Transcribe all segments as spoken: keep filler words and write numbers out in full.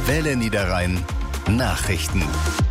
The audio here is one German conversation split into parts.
Welle Niederrhein Nachrichten.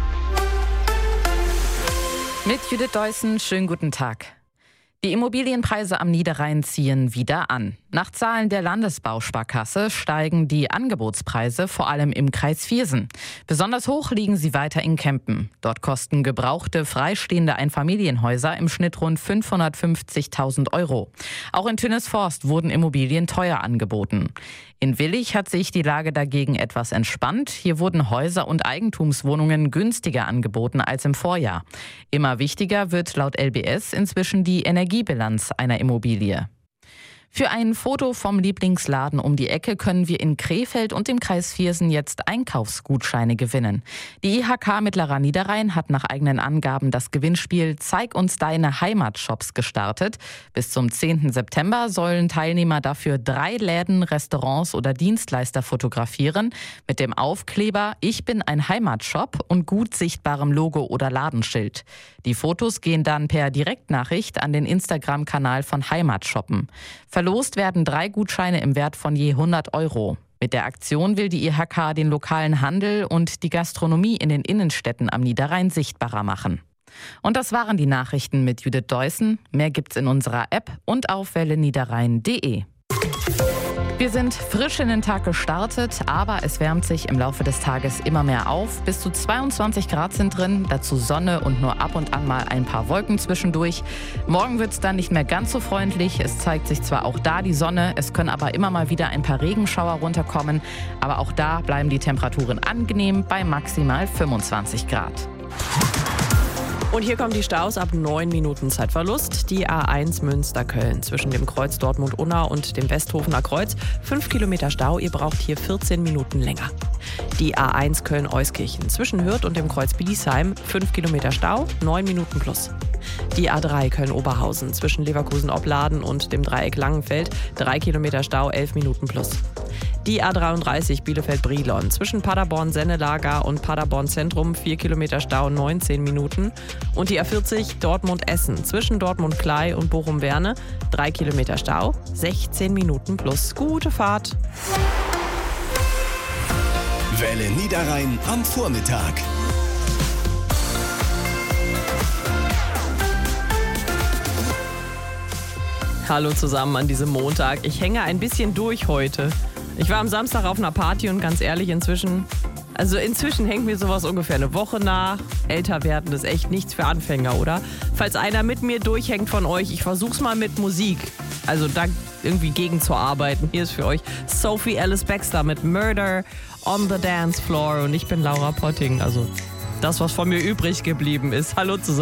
Mit Judith Deussen, schönen guten Tag. Die Immobilienpreise am Niederrhein ziehen wieder an. Nach Zahlen der Landesbausparkasse steigen die Angebotspreise vor allem im Kreis Viersen. Besonders hoch liegen sie weiter in Kempen. Dort kosten gebrauchte, freistehende Einfamilienhäuser im Schnitt rund fünfhundertfünfzigtausend Euro. Auch in Tünnesforst wurden Immobilien teuer angeboten. In Willich hat sich die Lage dagegen etwas entspannt. Hier wurden Häuser und Eigentumswohnungen günstiger angeboten als im Vorjahr. Immer wichtiger wird laut L B S inzwischen die Energiebilanz einer Immobilie. Für ein Foto vom Lieblingsladen um die Ecke können wir in Krefeld und im Kreis Viersen jetzt Einkaufsgutscheine gewinnen. Die I H K Mittlerer Niederrhein hat nach eigenen Angaben das Gewinnspiel Zeig uns deine Heimatshops gestartet. Bis zum zehnten September sollen Teilnehmer dafür drei Läden, Restaurants oder Dienstleister fotografieren mit dem Aufkleber Ich bin ein Heimatshop und gut sichtbarem Logo oder Ladenschild. Die Fotos gehen dann per Direktnachricht an den Instagram-Kanal von Heimatshoppen. Verlost werden drei Gutscheine im Wert von je hundert Euro. Mit der Aktion will die I H K den lokalen Handel und die Gastronomie in den Innenstädten am Niederrhein sichtbarer machen. Und das waren die Nachrichten mit Judith Deussen. Mehr gibt's in unserer App und auf welle niederrhein punkt de. Wir sind frisch in den Tag gestartet, aber es wärmt sich im Laufe des Tages immer mehr auf. Bis zu zweiundzwanzig Grad sind drin, dazu Sonne und nur ab und an mal ein paar Wolken zwischendurch. Morgen wird es dann nicht mehr ganz so freundlich. Es zeigt sich zwar auch da die Sonne, es können aber immer mal wieder ein paar Regenschauer runterkommen. Aber auch da bleiben die Temperaturen angenehm bei maximal fünfundzwanzig Grad. Und hier kommen die Staus ab neun Minuten Zeitverlust. Die A eins Münster-Köln zwischen dem Kreuz Dortmund-Unna und dem Westhofener Kreuz. fünf Kilometer Stau, ihr braucht hier vierzehn Minuten länger. Die A eins Köln-Euskirchen zwischen Hürth und dem Kreuz Biesheim. fünf Kilometer Stau, neun Minuten plus. Die A drei Köln-Oberhausen zwischen Leverkusen-Opladen und dem Dreieck Langenfeld. drei Kilometer Stau, elf Minuten plus. Die A dreiunddreißig Bielefeld-Brilon zwischen Paderborn-Sennelager und Paderborn-Zentrum, vier Kilometer Stau, neunzehn Minuten. Und die A vierzig Dortmund-Essen zwischen Dortmund-Klei und Bochum-Werne, drei Kilometer Stau, sechzehn Minuten plus. Gute Fahrt. Welle Niederrhein am Vormittag. Hallo zusammen an diesem Montag. Ich hänge ein bisschen durch heute. Ich war am Samstag auf einer Party und ganz ehrlich, inzwischen, also inzwischen hängt mir sowas ungefähr eine Woche nach. Älter werden ist echt nichts für Anfänger, oder? Falls einer mit mir durchhängt von euch, ich versuch's mal mit Musik. Also da irgendwie gegenzuarbeiten. Hier ist für euch Sophie Ellis Bextor mit Murder on the Dance Floor und ich bin Laura Potting. Also das, was von mir übrig geblieben ist. Hallo zusammen.